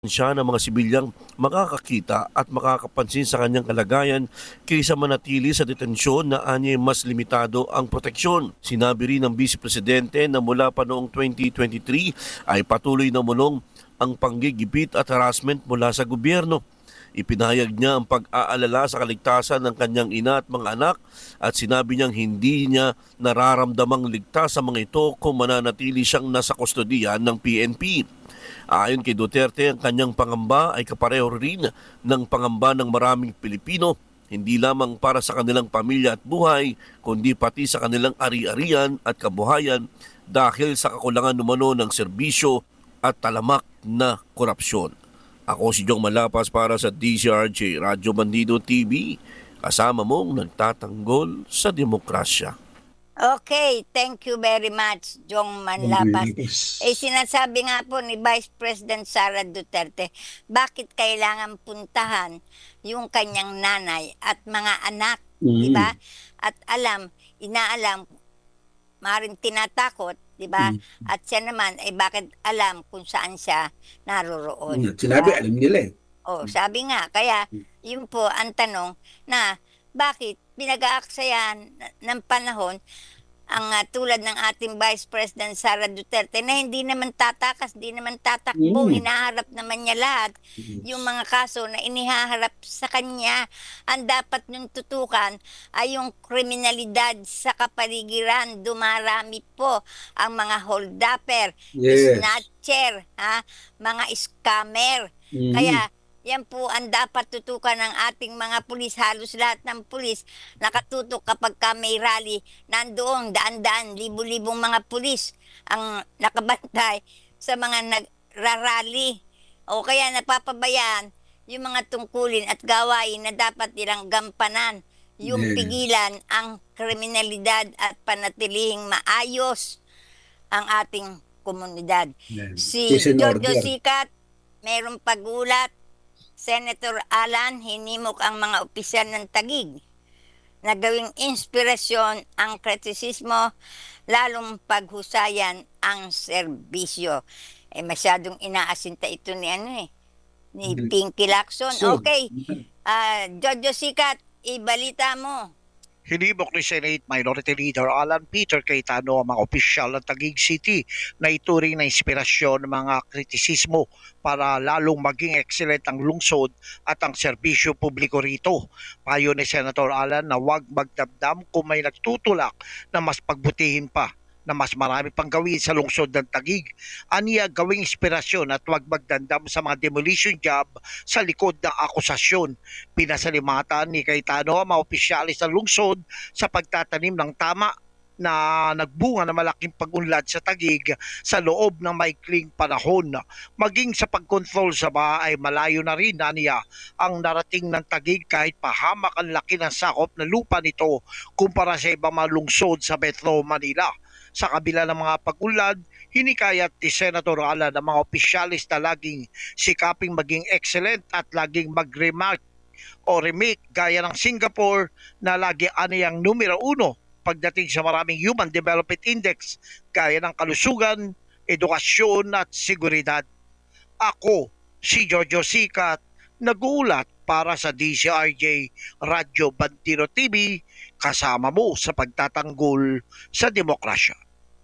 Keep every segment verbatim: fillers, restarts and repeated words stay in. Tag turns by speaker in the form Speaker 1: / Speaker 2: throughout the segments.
Speaker 1: siya ng mga sibilyang makakakita at makakapansin sa kanyang kalagayan kaysa manatili sa detensyon na anya mas limitado ang proteksyon. Sinabi rin ng Vice Presidente na mula pa noong twenty twenty-three ay patuloy na mulong ang panggigipit at harassment mula sa gobyerno. Ipinahayag niya ang pag-aalala sa kaligtasan ng kanyang ina at mga anak at sinabi niyang hindi niya nararamdamang ligtas sa mga ito kung mananatili siyang nasa kustodiyan ng P N P. Ayon kay Duterte, ang kanyang pangamba ay kapareho rin ng pangamba ng maraming Pilipino, hindi lamang para sa kanilang pamilya at buhay, kundi pati sa kanilang ari-arian at kabuhayan dahil sa kakulangan numano ng serbisyo at talamak na korupsyon. Ako si Jong Malapas para sa D Z R J Radyo Bandido T V, kasama mong nagtatanggol sa demokrasya.
Speaker 2: Okay, thank you very much, Jong Manlapas.
Speaker 3: Yes.
Speaker 2: Eh, sinasabi nga po ni Vice President Sara Duterte, bakit kailangan puntahan yung kanyang nanay at mga anak,
Speaker 3: Mm.
Speaker 2: di ba? At alam, inaalam, maring tinatakot, di ba?
Speaker 3: Mm.
Speaker 2: At siya naman, ay bakit alam kung saan siya naroroon.
Speaker 3: At sinabi,
Speaker 2: Diba?
Speaker 3: alam nila eh.
Speaker 2: Oh, sabi nga, kaya
Speaker 3: Mm.
Speaker 2: yun po ang tanong na bakit pinag-aaksayan ng panahon ang uh, tulad ng ating Vice President Sara Duterte na hindi naman tatakas, hindi naman tatakbo,
Speaker 3: Mm.
Speaker 2: hinaharap naman niya lahat
Speaker 3: Mm.
Speaker 2: yung mga kaso na inihaharap sa kanya. Ang dapat niyong tutukan ay yung kriminalidad sa kapaligiran. Dumarami po ang mga holdupper,
Speaker 3: Yes.
Speaker 2: snatcher, ha? Mga scammer.
Speaker 3: Mm.
Speaker 2: Kaya yan po ang dapat tutukan ng ating mga pulis. Halos lahat ng pulis nakatutok kapag ka may rally. Nandoon daan-daan, libu-libong mga pulis ang nakabantay sa mga nagrarally. O kaya napapabayaan yung mga tungkulin at gawain na dapat nilang gampanan. Yung
Speaker 3: Yes.
Speaker 2: pigilan ang kriminalidad at panatilihing maayos ang ating komunidad.
Speaker 3: Yes.
Speaker 2: Si
Speaker 3: Peace and
Speaker 2: Jojo
Speaker 3: order.
Speaker 2: Sikat, mayroong pagulat. Senator Alan, hinimok ang mga opisyal ng Taguig na gawing inspirasyon ang kritisismo, lalong paghusayan ang serbisyo. Eh, masyadong inaasinta ito ni ano eh, ni
Speaker 3: Mm.
Speaker 2: Pinky Lacson.
Speaker 3: So,
Speaker 2: Okay, ah Jojo Sikat, ibalita mo.
Speaker 4: Hinimok ni Senate Minority Leader Alan Peter Cayetano ang mga opisyal ng Taguig City na ituring na inspirasyon ng mga kritisismo para lalong maging excellent ang lungsod at ang serbisyo publiko rito. Payo ni Senator Alan na huwag magdamdam kung may nagtutulak na mas pagbutihin pa na mas marami pang gawin sa lungsod ng Taguig. Aniya gawing inspirasyon at huwag magdandam sa mga demolition job sa likod ng akusasyon. Pinasalimatan ni Cayetano ang mga opisyalis ng lungsod sa pagtatanim ng tama na nagbunga na malaking pag-unlad sa Taguig sa loob ng maikling panahon. Maging sa pagkontrol sa baha ay malayo na rin aniya ang narating ng Taguig kahit pahamak ang laki ng sakop na lupa nito kumpara sa ibang mga lungsod sa Metro Manila. Sa kabila ng mga pag-unlad, hinikayat ni Senator Alan ang mga opisyalis na laging sikaping maging excellent at laging mag-remark o remake gaya ng Singapore na lagi aniyang numero uno pagdating sa maraming Human Development Index gaya ng kalusugan, edukasyon at seguridad. Ako, si Jojo Sikat, nag-uulat para sa D Z R J Radyo Bandido T V, kasama mo sa pagtatanggol sa demokrasya.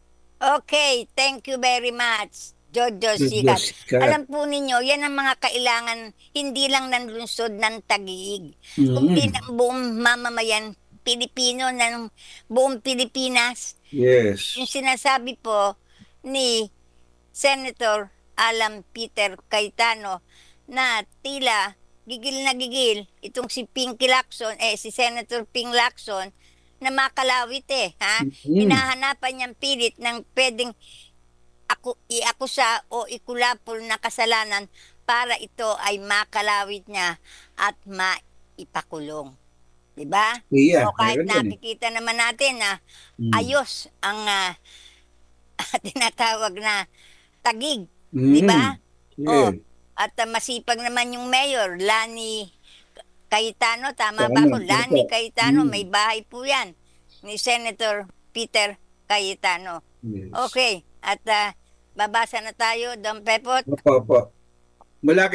Speaker 2: Okay, thank you very much, Jojo
Speaker 3: Jojo
Speaker 2: Sikat.
Speaker 3: Sikat.
Speaker 2: Alam po ninyo, yan ang mga kailangan hindi lang ng lungsod ng Taguig,
Speaker 3: Mm.
Speaker 2: kundi ng buong mamamayan Pilipino, ng buong Pilipinas.
Speaker 3: Yes.
Speaker 2: Yung sinasabi po ni Senator Alan Peter Cayetano na tila gigil na gigil itong si Pinky Lacson, eh si Senator Ping Lacson na makalawit eh, ha?
Speaker 3: Mm.
Speaker 2: Hinahanapan niyang pilit ng pwedeng aku, iakusa o ikulapol na kasalanan para ito ay makalawit niya at maipakulong. Diba?
Speaker 3: Yeah,
Speaker 2: O kahit
Speaker 3: meron yan eh.
Speaker 2: nakikita naman natin na
Speaker 3: Mm.
Speaker 2: ayos ang ah, tinatawag na Taguig.
Speaker 3: Mm.
Speaker 2: Diba?
Speaker 3: Yeah.
Speaker 2: Oh, at ah, masipag naman yung mayor, Lani Cayetano, tama ba
Speaker 3: Tama,
Speaker 2: ako? Lani
Speaker 3: opo.
Speaker 2: Cayetano,
Speaker 3: Mm.
Speaker 2: may bahay po yan ni Senator Peter Cayetano.
Speaker 3: Yes.
Speaker 2: Okay, at ah, babasa na tayo, Don Pepot.
Speaker 3: Opo, opo. mula